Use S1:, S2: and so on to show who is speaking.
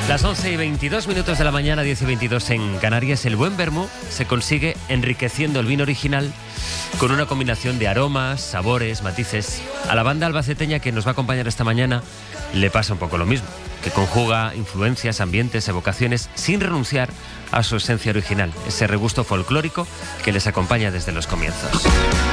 S1: Las 11:22 de la mañana, 10:22 en Canarias. El buen vermú se consigue enriqueciendo el vino original con una combinación de aromas, sabores, matices. A la banda albaceteña que nos va a acompañar esta mañana le pasa un poco lo mismo, que conjuga influencias, ambientes, evocaciones sin renunciar a su esencia original, ese regusto folclórico que les acompaña desde los comienzos.